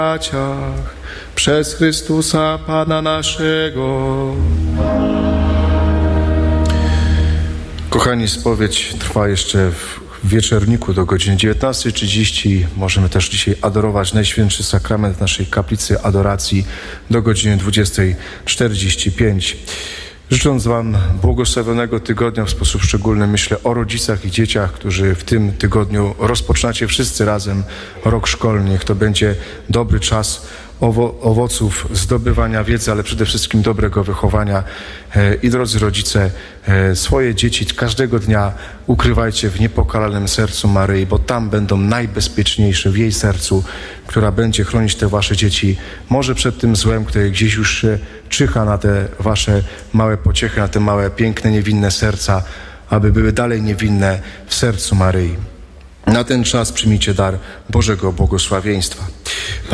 przez Chrystusa Pana naszego. Kochani, spowiedź trwa jeszcze w wieczorniku do godziny 19:30. Możemy też dzisiaj adorować Najświętszy Sakrament w naszej kaplicy adoracji do godziny 20:45. Życząc Wam błogosławionego tygodnia, w sposób szczególny myślę o rodzicach i dzieciach, którzy w tym tygodniu rozpoczynacie wszyscy razem rok szkolny. Niech to będzie dobry czas owoców zdobywania wiedzy, ale przede wszystkim dobrego wychowania. I drodzy rodzice, swoje dzieci każdego dnia ukrywajcie w niepokalalnym sercu Maryi, bo tam będą najbezpieczniejsze, w jej sercu, która będzie chronić te wasze dzieci. Może przed tym złem, które gdzieś już się czyha na te wasze małe pociechy, na te małe, piękne, niewinne serca, aby były dalej niewinne w sercu Maryi. Na ten czas przyjmijcie dar Bożego błogosławieństwa.